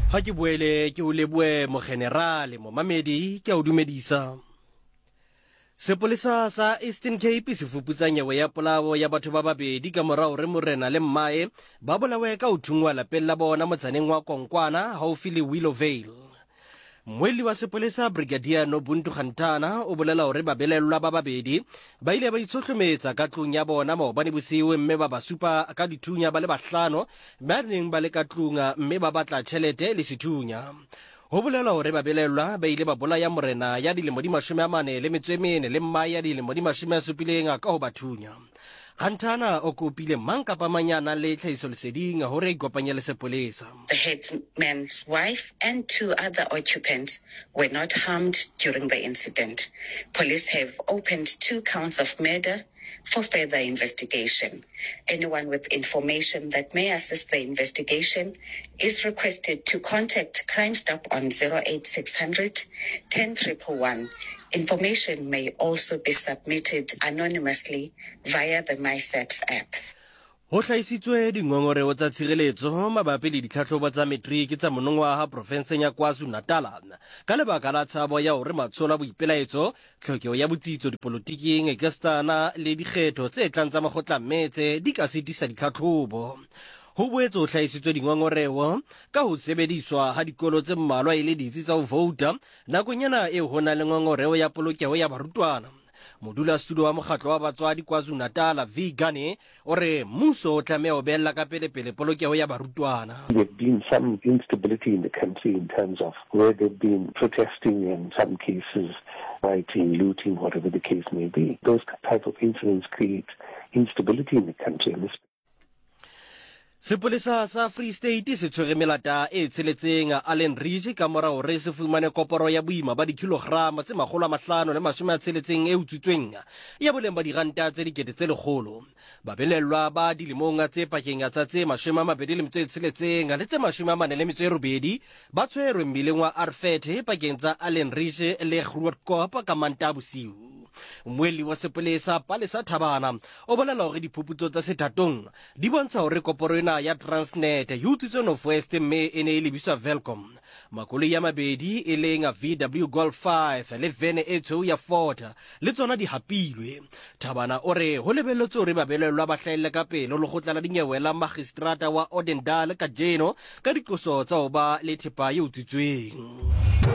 Ha ke boele ke o leboe mo generale mo mamedi ke a o dumedisa. Sepolesa sa Eastern Cape se fuputsa nyewe ya polao ya batho ba babedi ka morao re morena le mmae ba bolawe ka o thungwa lapeng la bona motsaneng wa Konkwana haufi le Willowvale. Mweli wa sepolesa Brigadier Nobuntu Khantana o bolela hore babelellwa ba babedi ba ile ba itshohlometsa ka tlung ya bona maobane bosiu mme ba supa ka dithunya ba le bahlano ba neng ba le ka tlunga mme ba batla tjhelete le sethunya. Ho bolela hore babelellwa ba ile ba bolaya morena ya dilemo di 44 le mmae ya dilemo di 70 ka ho bathunya. Khantana o kopile mang kapa manyana le tlhahiso leseding hore ikopanye le sepolesa. The headman's wife and 2 other occupants were not harmed during the incident. Police have opened 2 counts of murder for further investigation. Anyone with information that may assist the investigation is requested to contact Crime Stop on 08600 10111. Information may also be submitted anonymously via the MySAPS app. Ho hlahisitswe dingongoreo tsa tshireletso mabapi le ditlhahlobo tsa matric tsa monongwaha profenseng ya KwaZulu-Natal ka lebaka la tshabo ya hore matshola boipelaetso tlhokeho ya botsitso dipolotiking ekastana le dikgetho tse tlang tsa makgotla mmetse di ka sitisa ditlhahlobo. Ho boetse ho hlahisitswe dingongoreo ka ho sebediswa ha dikolo tse mmalwa e le ditsi tsa ho vouta nakong ena e ho na le ngongoreo ya polokeho ya barutwana. Modula studio wa mokgatlo wa batswadi KwaZulu-Natal V Gane ore mmuso o tlameha ho bella ka pelepele polokeho ya barutwana. There's been some instability in the country in terms of where they've been protesting, in some cases rioting, looting, whatever the case may be. Those type of incidents create instability in the country. Sepolesa sa Free State se tshwere melata e tsheletseng Allen Ridge ka mora hore se fumane koporo ya boima ba dikilograma tse 560 e utswitsweng ya boleng ba diranta tse 100. Babelellwa ba dilemong tse pakeng tsa tse 26 le tse 48 ba tshwerwe mmileng wa Arfet pakeng tsa Allen Ridge le Grootkop ka Mantabosiu. Mweli wa sepolesa Palesa Thabana o bolela hore diphuputso tsa setatong di bontsha hore koporo ena ya Transnet yutsitswe North West mme e ne e lebiswa Velcom. Makoloi ya mabedi e leng VW Golf 5 le vene e tshweu ya Ford le tsona di hapilwe. Thabana ore ho lebelletswe hore babelellwa ba hlahelle ka pele le go tlala dinyewe la magistrata wa Odendaal ka jeno ka dikoso tsa ho ba le thepa e utswitsweng.